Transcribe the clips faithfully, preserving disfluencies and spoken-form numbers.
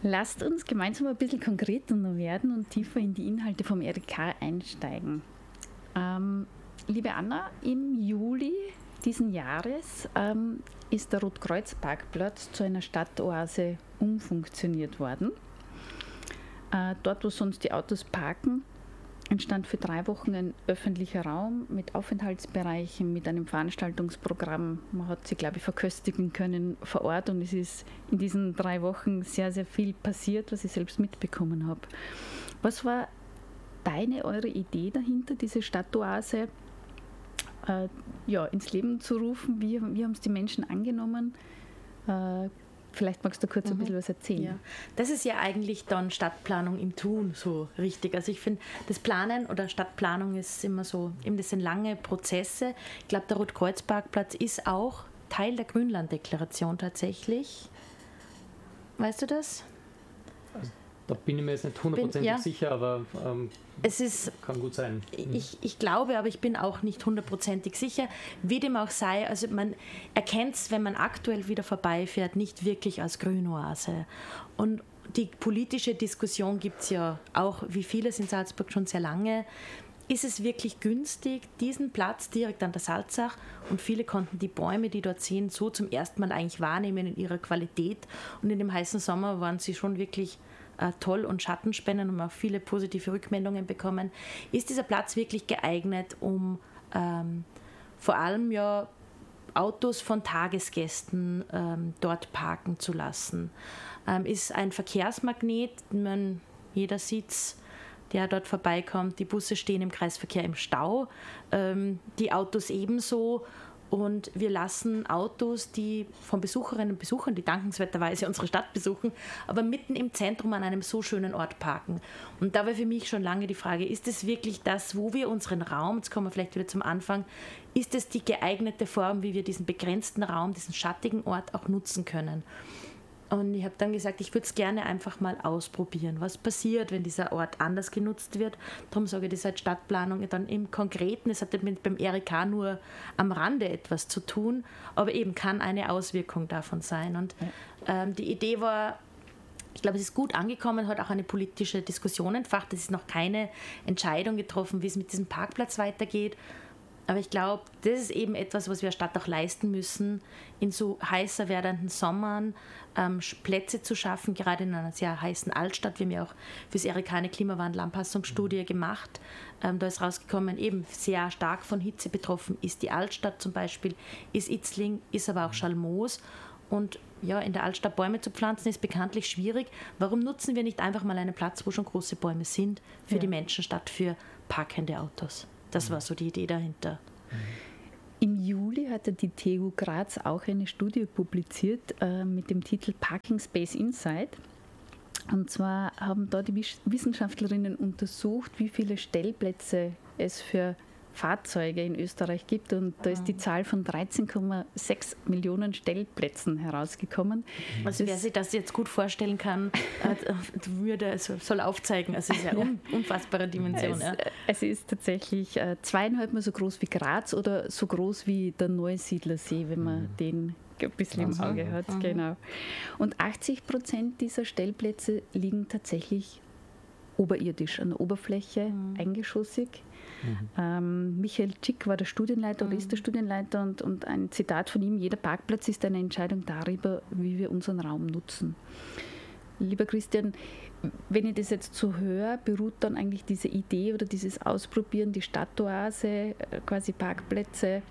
Lasst uns gemeinsam ein bisschen konkreter noch werden und tiefer in die Inhalte vom R K einsteigen. Ähm, liebe Anna, im Juli diesen Jahres ähm, ist der Rotkreuz-Parkplatz zu einer Stadtoase umfunktioniert worden. Äh, dort, wo sonst die Autos parken, entstand für drei Wochen ein öffentlicher Raum mit Aufenthaltsbereichen, mit einem Veranstaltungsprogramm. Man hat sie, glaube ich, verköstigen können vor Ort und es ist in diesen drei Wochen sehr, sehr viel passiert, was ich selbst mitbekommen habe. Was war deine, eure Idee dahinter, diese Stadtoase äh, ja, ins Leben zu rufen? Wie, wie haben es die Menschen angenommen? Äh, Vielleicht magst du kurz mhm. ein bisschen was erzählen. Ja. Das ist ja eigentlich dann Stadtplanung im Tun so richtig. Also ich finde, das Planen oder Stadtplanung ist immer so, eben das sind lange Prozesse. Ich glaube, der Rotkreuz-Parkplatz ist auch Teil der Grünlanddeklaration tatsächlich. Weißt du das? Also, da bin ich mir jetzt nicht hundertprozentig ja. sicher, aber ähm, es ist, kann gut sein. Ich, ich glaube, aber ich bin auch nicht hundertprozentig sicher. Wie dem auch sei, also man erkennt es, wenn man aktuell wieder vorbeifährt, nicht wirklich als Grünoase. Und die politische Diskussion gibt es ja auch, wie vieles in Salzburg, schon sehr lange. Ist es wirklich günstig, diesen Platz direkt an der Salzach, und viele konnten die Bäume, die dort sind, so zum ersten Mal eigentlich wahrnehmen in ihrer Qualität, und in dem heißen Sommer waren sie schon wirklich äh, toll und Schattenspenden und auch viele positive Rückmeldungen bekommen. Ist dieser Platz wirklich geeignet, um ähm, vor allem ja Autos von Tagesgästen ähm, dort parken zu lassen? Ähm, ist ein Verkehrsmagnet, man, jeder sieht's, der dort vorbeikommt. Die Busse stehen im Kreisverkehr im Stau, ähm, die Autos ebenso. Und wir lassen Autos, die von Besucherinnen und Besuchern, die dankenswerterweise unsere Stadt besuchen, aber mitten im Zentrum an einem so schönen Ort parken. Und da war für mich schon lange die Frage, ist es wirklich das, wo wir unseren Raum, jetzt kommen wir vielleicht wieder zum Anfang, ist es die geeignete Form, wie wir diesen begrenzten Raum, diesen schattigen Ort auch nutzen können? Und ich habe dann gesagt, ich würde es gerne einfach mal ausprobieren, was passiert, wenn dieser Ort anders genutzt wird. Darum sage ich, das ist halt Stadtplanung dann im Konkreten. Es hat mit beim R K nur am Rande etwas zu tun, aber eben kann eine Auswirkung davon sein. Und ähm, die Idee war, ich glaube, es ist gut angekommen, hat auch eine politische Diskussion entfacht. Es ist noch keine Entscheidung getroffen, wie es mit diesem Parkplatz weitergeht. Aber ich glaube, das ist eben etwas, was wir als Stadt auch leisten müssen, in so heißer werdenden Sommern ähm, Plätze zu schaffen, gerade in einer sehr heißen Altstadt. Wir haben ja auch für das R K eine Klimawandelanpassungsstudie gemacht. Ähm, da ist rausgekommen, eben sehr stark von Hitze betroffen ist die Altstadt zum Beispiel, ist Itzling, ist aber auch Schalmoos. Und ja, in der Altstadt Bäume zu pflanzen ist bekanntlich schwierig. Warum nutzen wir nicht einfach mal einen Platz, wo schon große Bäume sind, für ja. die Menschen statt für parkende Autos? Das war so die Idee dahinter. Im Juli hatte die T U Graz auch eine Studie publiziert äh, mit dem Titel Parking Space Insight. Und zwar haben da die Wissenschaftlerinnen untersucht, wie viele Stellplätze es für Fahrzeuge in Österreich gibt, und da ist die Zahl von dreizehn Komma sechs Millionen Stellplätzen herausgekommen. Also wer sich das jetzt gut vorstellen kann, würde, soll aufzeigen, also es ist eine unfassbare Dimension. Es, ja. es ist tatsächlich äh, zweieinhalbmal so groß wie Graz oder so groß wie der Neusiedlersee, wenn man mhm. den ein bisschen im Auge hat. Mhm. Genau. Und achtzig Prozent dieser Stellplätze liegen tatsächlich oberirdisch, an der Oberfläche, mhm. eingeschossig. Mhm. Ähm, Michael Tschick war der Studienleiter mhm. oder ist der Studienleiter, und, und ein Zitat von ihm: Jeder Parkplatz ist eine Entscheidung darüber, wie wir unseren Raum nutzen. Lieber Christian, wenn ich das jetzt so höre, beruht dann eigentlich diese Idee oder dieses Ausprobieren, die Stadtoase, quasi Parkplätze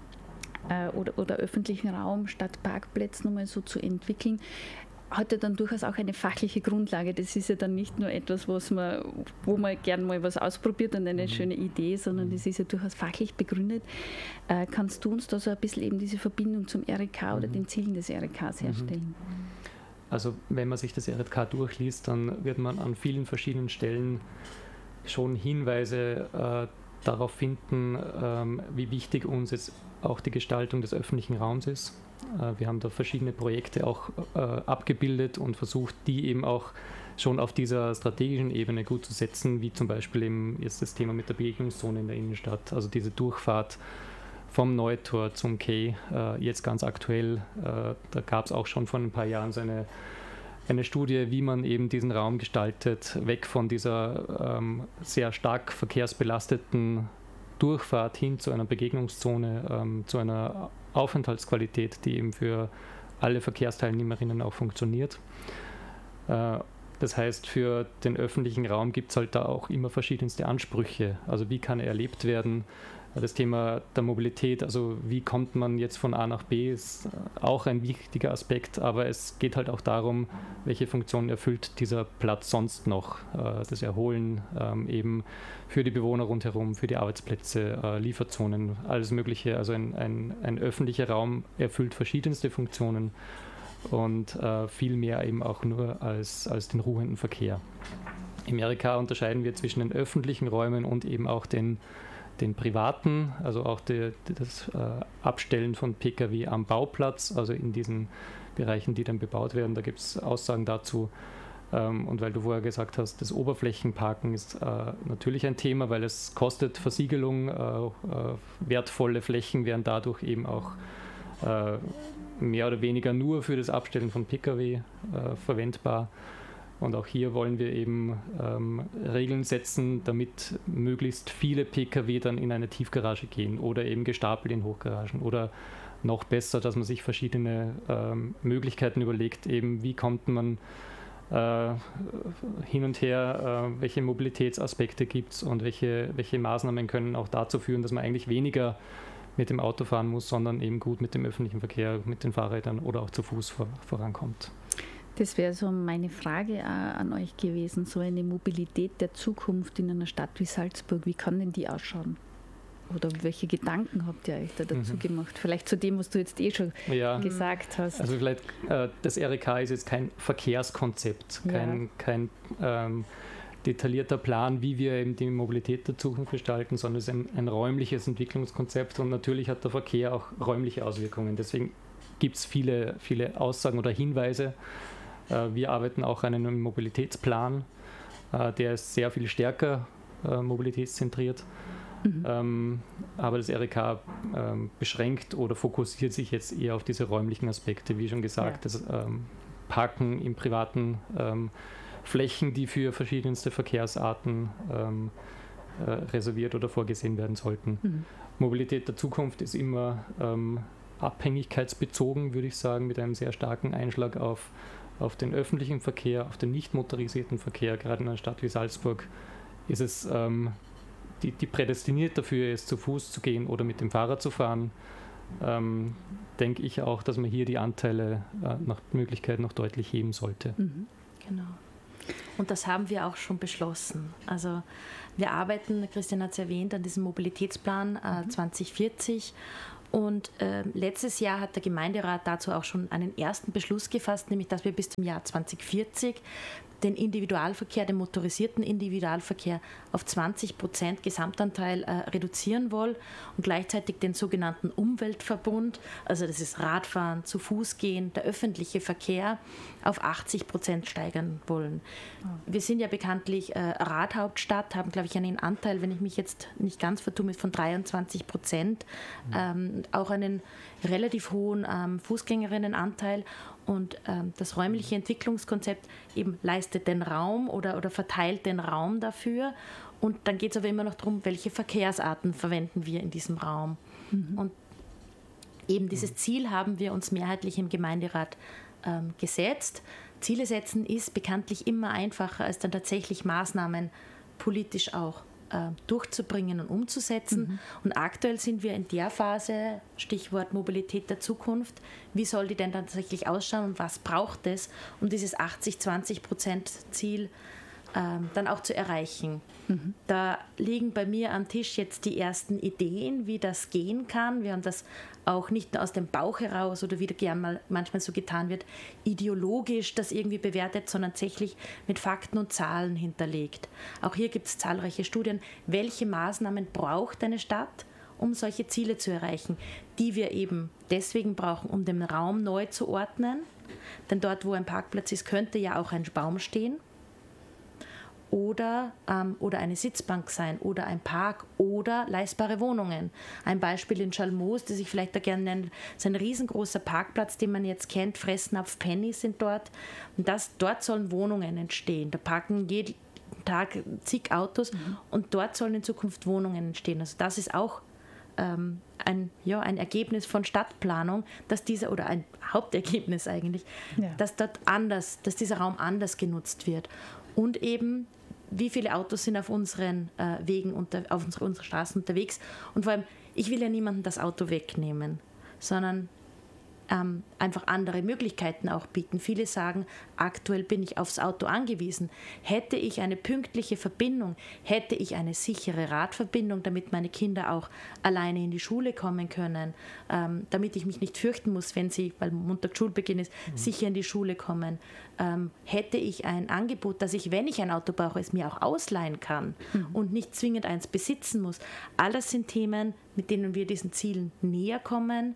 äh, oder, oder öffentlichen Raum statt Parkplätzen nochmal so zu entwickeln, hat ja dann durchaus auch eine fachliche Grundlage. Das ist ja dann nicht nur etwas, was man, wo man gerne mal was ausprobiert und eine mhm. schöne Idee, sondern das ist ja durchaus fachlich begründet. Äh, kannst du uns da so ein bisschen eben diese Verbindung zum R K mhm. oder den Zielen des R Ks herstellen? Also wenn man sich das R K durchliest, dann wird man an vielen verschiedenen Stellen schon Hinweise äh, darauf finden, ähm, wie wichtig uns jetzt auch die Gestaltung des öffentlichen Raums ist. Wir haben da verschiedene Projekte auch äh, abgebildet und versucht, die eben auch schon auf dieser strategischen Ebene gut zu setzen, wie zum Beispiel eben jetzt das Thema mit der Begegnungszone in der Innenstadt, also diese Durchfahrt vom Neutor zum Quai, äh, jetzt ganz aktuell. Äh, da gab es auch schon vor ein paar Jahren so eine eine Studie, wie man eben diesen Raum gestaltet, weg von dieser ähm, sehr stark verkehrsbelasteten Durchfahrt hin zu einer Begegnungszone, ähm, zu einer Aufenthaltsqualität, die eben für alle Verkehrsteilnehmerinnen auch funktioniert. Äh, das heißt, für den öffentlichen Raum gibt es halt da auch immer verschiedenste Ansprüche. Also wie kann er erlebt werden? Das Thema der Mobilität, also wie kommt man jetzt von A nach B, ist auch ein wichtiger Aspekt, aber es geht halt auch darum, welche Funktion erfüllt dieser Platz sonst noch. Das Erholen eben für die Bewohner rundherum, für die Arbeitsplätze, Lieferzonen, alles Mögliche. Also ein, ein, ein öffentlicher Raum erfüllt verschiedenste Funktionen und viel mehr eben auch nur als, als den ruhenden Verkehr. Im R E K unterscheiden wir zwischen den öffentlichen Räumen und eben auch den den privaten, also auch die, das äh, Abstellen von Pkw am Bauplatz, also in diesen Bereichen, die dann bebaut werden. Da gibt es Aussagen dazu. Ähm, und weil du vorher gesagt hast, das Oberflächenparken ist äh, natürlich ein Thema, weil es kostet Versiegelung, äh, äh, wertvolle Flächen werden dadurch eben auch äh, mehr oder weniger nur für das Abstellen von Pkw äh, verwendbar. Und auch hier wollen wir eben ähm, Regeln setzen, damit möglichst viele Pkw dann in eine Tiefgarage gehen oder eben gestapelt in Hochgaragen. Oder noch besser, dass man sich verschiedene ähm, Möglichkeiten überlegt, eben wie kommt man äh, hin und her, äh, welche Mobilitätsaspekte gibt es und welche, welche Maßnahmen können auch dazu führen, dass man eigentlich weniger mit dem Auto fahren muss, sondern eben gut mit dem öffentlichen Verkehr, mit den Fahrrädern oder auch zu Fuß vor, vorankommt. Das wäre so meine Frage an euch gewesen, so eine Mobilität der Zukunft in einer Stadt wie Salzburg, wie kann denn die ausschauen? Oder welche Gedanken habt ihr euch da dazu mhm. gemacht? Vielleicht zu dem, was du jetzt eh schon ja. gesagt hast. Also vielleicht, äh, das R E K ist jetzt kein Verkehrskonzept, kein, ja. kein ähm, detaillierter Plan, wie wir eben die Mobilität der Zukunft gestalten, sondern es ist ein, ein räumliches Entwicklungskonzept und natürlich hat der Verkehr auch räumliche Auswirkungen. Deswegen gibt es viele, viele Aussagen oder Hinweise. Wir arbeiten auch an einem Mobilitätsplan, der ist sehr viel stärker mobilitätszentriert. Mhm. Ähm, aber das R E K ähm, beschränkt oder fokussiert sich jetzt eher auf diese räumlichen Aspekte, wie schon gesagt, ja. das ähm, Parken in privaten ähm, Flächen, die für verschiedenste Verkehrsarten ähm, äh, reserviert oder vorgesehen werden sollten. Mhm. Mobilität der Zukunft ist immer ähm, abhängigkeitsbezogen, würde ich sagen, mit einem sehr starken Einschlag auf auf den öffentlichen Verkehr, auf den nicht motorisierten Verkehr. Gerade in einer Stadt wie Salzburg ist es, ähm, die, die prädestiniert dafür ist, zu Fuß zu gehen oder mit dem Fahrrad zu fahren. Ähm, denke ich auch, dass man hier die Anteile äh, nach Möglichkeit noch deutlich heben sollte. Mhm. Genau. Und das haben wir auch schon beschlossen. Also wir arbeiten, Christian hat es erwähnt, an diesem Mobilitätsplan äh, mhm. zwanzig vierzig. Und äh, letztes Jahr hat der Gemeinderat dazu auch schon einen ersten Beschluss gefasst, nämlich dass wir bis zum Jahr zwanzig vierzig den Individualverkehr, den motorisierten Individualverkehr auf zwanzig Prozent Gesamtanteil äh, reduzieren wollen und gleichzeitig den sogenannten Umweltverbund, also das ist Radfahren, zu Fuß gehen, der öffentliche Verkehr, auf achtzig Prozent steigern wollen. Oh. Wir sind ja bekanntlich äh, Radhauptstadt, haben, glaube ich, einen Anteil, wenn ich mich jetzt nicht ganz vertue, von dreiundzwanzig Prozent, mhm. ähm, auch einen relativ hohen ähm, Fußgängerinnenanteil. Und ähm, das räumliche Entwicklungskonzept eben leistet den Raum oder, oder verteilt den Raum dafür. Und dann geht es aber immer noch darum, welche Verkehrsarten verwenden wir in diesem Raum. Mhm. Und eben dieses Ziel haben wir uns mehrheitlich im Gemeinderat ähm, gesetzt. Ziele setzen ist bekanntlich immer einfacher, als dann tatsächlich Maßnahmen politisch auch äh, durchzubringen und umzusetzen. Mhm. Und aktuell sind wir in der Phase, Stichwort Mobilität der Zukunft, wie soll die denn dann tatsächlich ausschauen und was braucht es, um dieses achtzig zwanzig Prozent Ziel ähm, dann auch zu erreichen. Mhm. Da liegen bei mir am Tisch jetzt die ersten Ideen, wie das gehen kann. Wir haben das auch nicht nur aus dem Bauch heraus oder wie gern mal manchmal so getan wird, ideologisch das irgendwie bewertet, sondern tatsächlich mit Fakten und Zahlen hinterlegt. Auch hier gibt es zahlreiche Studien, welche Maßnahmen braucht eine Stadt, um solche Ziele zu erreichen, die wir eben deswegen brauchen, um den Raum neu zu ordnen. Denn dort, wo ein Parkplatz ist, könnte ja auch ein Baum stehen. oder, ähm, oder eine Sitzbank sein oder ein Park oder leistbare Wohnungen. Ein Beispiel in Schalmoos, das ich vielleicht da gerne nenne, ist ein riesengroßer Parkplatz, den man jetzt kennt, Fressnapf Penny sind dort. Und das, dort sollen Wohnungen entstehen. Da parken jeden Tag zig Autos mhm. und dort sollen in Zukunft Wohnungen entstehen. Also das ist auch ähm, ein, ja, ein Ergebnis von Stadtplanung, dass dieser, oder ein Hauptergebnis eigentlich, ja. dass dort anders, dass dieser Raum anders genutzt wird. Und eben, wie viele Autos sind auf unseren äh, Wegen, unter, auf unsere, unsere Straßen unterwegs. Und vor allem, ich will ja niemandem das Auto wegnehmen, sondern ähm, einfach andere Möglichkeiten auch bieten. Viele sagen, aktuell bin ich aufs Auto angewiesen. Hätte ich eine pünktliche Verbindung, hätte ich eine sichere Radverbindung, damit meine Kinder auch alleine in die Schule kommen können, ähm, damit ich mich nicht fürchten muss, wenn sie, weil Montag Schulbeginn ist, mhm. sicher in die Schule kommen. Ähm, hätte ich ein Angebot, dass ich, wenn ich ein Auto brauche, es mir auch ausleihen kann mhm. und nicht zwingend eins besitzen muss. Alles sind Themen, mit denen wir diesen Zielen näher kommen.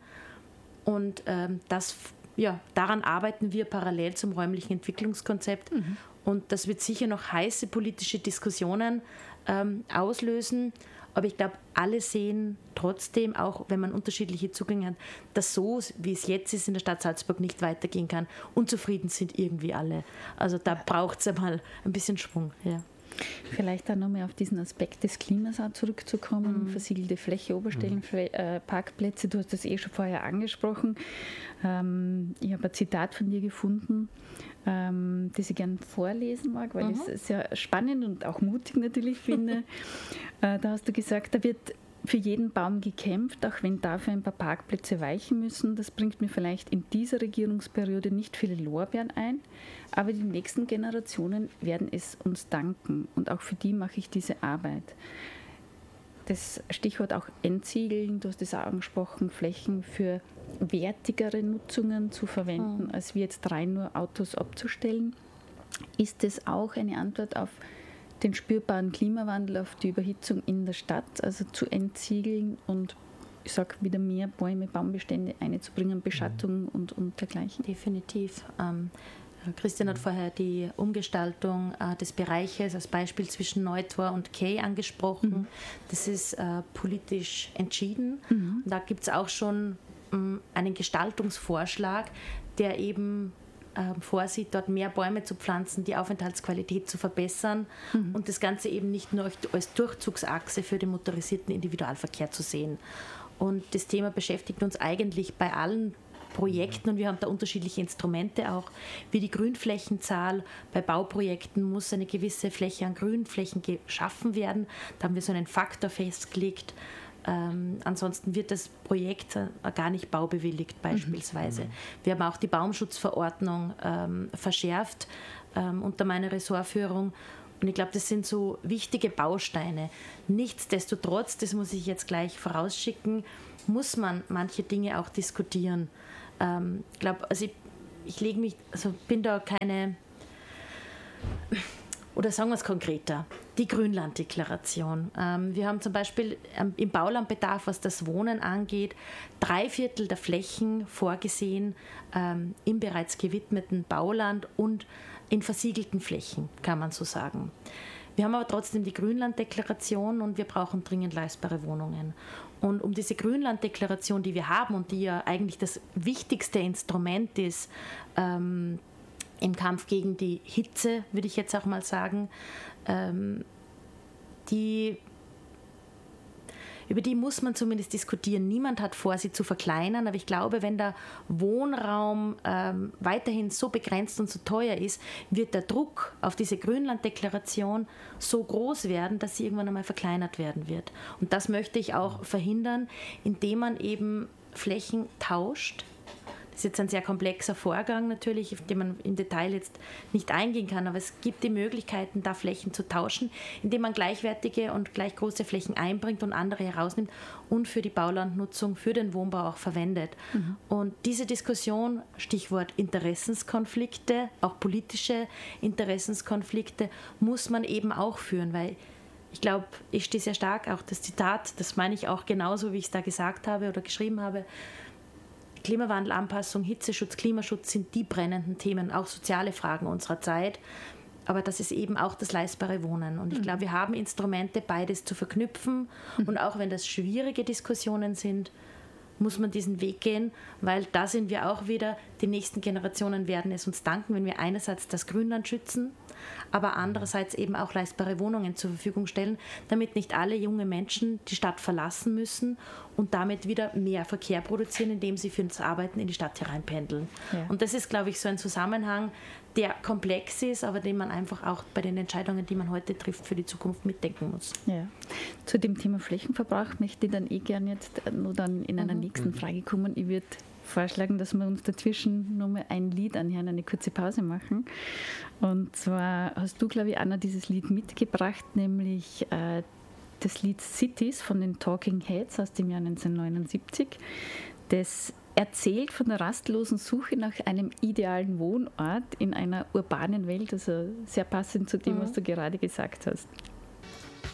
Und ähm, das, ja, daran arbeiten wir parallel zum räumlichen Entwicklungskonzept. Mhm. Und das wird sicher noch heiße politische Diskussionen ähm, auslösen. Aber ich glaube, alle sehen trotzdem, auch wenn man unterschiedliche Zugänge hat, dass so, wie es jetzt ist, in der Stadt Salzburg nicht weitergehen kann. Unzufrieden sind irgendwie alle. Also da braucht es einmal ein bisschen Schwung. Ja. Vielleicht auch nochmal auf diesen Aspekt des Klimas auch zurückzukommen, mhm. versiegelte Fläche, Oberstellen, mhm. äh, Parkplätze, du hast das eh schon vorher angesprochen. Ähm, ich habe ein Zitat von dir gefunden, ähm, das ich gerne vorlesen mag, weil mhm. ich es sehr spannend und auch mutig natürlich finde. äh, da hast du gesagt, da wird für jeden Baum gekämpft, auch wenn dafür ein paar Parkplätze weichen müssen. Das bringt mir vielleicht in dieser Regierungsperiode nicht viele Lorbeeren ein, aber die nächsten Generationen werden es uns danken und auch für die mache ich diese Arbeit. Das Stichwort auch Entsiegeln, du hast es auch angesprochen, Flächen für wertigere Nutzungen zu verwenden, mhm. als wie jetzt rein nur Autos abzustellen. Ist das auch eine Antwort auf den spürbaren Klimawandel, auf die Überhitzung in der Stadt, also zu entsiegeln und ich sage wieder mehr Bäume, Baumbestände einzubringen, Beschattung und, und dergleichen? Definitiv. Ähm, Christian hat vorher die Umgestaltung äh, des Bereiches als Beispiel zwischen Neutor und Kay angesprochen. Mhm. Das ist äh, politisch entschieden. Mhm. Und da gibt es auch schon ähm, einen Gestaltungsvorschlag, der eben vorsieht, dort mehr Bäume zu pflanzen, die Aufenthaltsqualität zu verbessern mhm. und das Ganze eben nicht nur als Durchzugsachse für den motorisierten Individualverkehr zu sehen. Und das Thema beschäftigt uns eigentlich bei allen Projekten und wir haben da unterschiedliche Instrumente auch, wie die Grünflächenzahl. Bei Bauprojekten muss eine gewisse Fläche an Grünflächen geschaffen werden. Da haben wir so einen Faktor festgelegt. Ähm, ansonsten wird das Projekt äh, gar nicht baubewilligt beispielsweise. Mhm. Wir haben auch die Baumschutzverordnung ähm, verschärft ähm, unter meiner Ressortführung und ich glaube, das sind so wichtige Bausteine. Nichtsdestotrotz, das muss ich jetzt gleich vorausschicken, muss man manche Dinge auch diskutieren. Ähm, ich glaube, also ich, ich lege mich, also bin da keine... Oder sagen wir es konkreter, die Grünlanddeklaration. Ähm, wir haben zum Beispiel ähm, im Baulandbedarf, was das Wohnen angeht, drei Viertel der Flächen vorgesehen ähm, im bereits gewidmeten Bauland und in versiegelten Flächen, kann man so sagen. Wir haben aber trotzdem die Grünlanddeklaration und wir brauchen dringend leistbare Wohnungen. Und um diese Grünlanddeklaration, die wir haben und die ja eigentlich das wichtigste Instrument ist, ähm, im Kampf gegen die Hitze, würde ich jetzt auch mal sagen, ähm, die, über die muss man zumindest diskutieren. Niemand hat vor, sie zu verkleinern, aber ich glaube, wenn der Wohnraum ähm, weiterhin so begrenzt und so teuer ist, wird der Druck auf diese Grünlanddeklaration so groß werden, dass sie irgendwann einmal verkleinert werden wird. Und das möchte ich auch verhindern, indem man eben Flächen tauscht. Das ist jetzt ein sehr komplexer Vorgang natürlich, auf den man im Detail jetzt nicht eingehen kann, aber es gibt die Möglichkeiten, da Flächen zu tauschen, indem man gleichwertige und gleich große Flächen einbringt und andere herausnimmt und für die Baulandnutzung, für den Wohnbau auch verwendet. Mhm. Und diese Diskussion, Stichwort Interessenskonflikte, auch politische Interessenskonflikte, muss man eben auch führen, weil ich glaube, ich stehe sehr stark, auch das Zitat, das meine ich auch genauso, wie ich es da gesagt habe oder geschrieben habe, Klimawandel, Anpassung, Hitzeschutz, Klimaschutz sind die brennenden Themen, auch soziale Fragen unserer Zeit. aber das ist eben auch das leistbare Wohnen. Und ich Mhm. glaube, wir haben Instrumente, beides zu verknüpfen. Mhm. Und auch wenn das schwierige Diskussionen sind, muss man diesen Weg gehen, weil da sind wir auch wieder, die nächsten Generationen werden es uns danken, wenn wir einerseits das Grünland schützen, aber andererseits eben auch leistbare Wohnungen zur Verfügung stellen, damit nicht alle junge Menschen die Stadt verlassen müssen und damit wieder mehr Verkehr produzieren, indem sie für das Arbeiten in die Stadt hereinpendeln. Ja. Und das ist, glaube ich, so ein Zusammenhang, der komplex ist, aber den man einfach auch bei den Entscheidungen, die man heute trifft, für die Zukunft mitdenken muss. Ja. Zu dem Thema Flächenverbrauch möchte ich dann eh gerne jetzt nur dann in einer Mhm. nächsten Frage kommen. Ich würde vorschlagen, dass wir uns dazwischen nochmal ein Lied anhören, eine kurze Pause machen. Und zwar hast du, glaube ich, Anna, dieses Lied mitgebracht, nämlich äh, das Lied Cities von den Talking Heads aus dem Jahr neunzehnhundertneunundsiebzig. Das erzählt von der rastlosen Suche nach einem idealen Wohnort in einer urbanen Welt, also sehr passend zu dem, Mhm. was du gerade gesagt hast.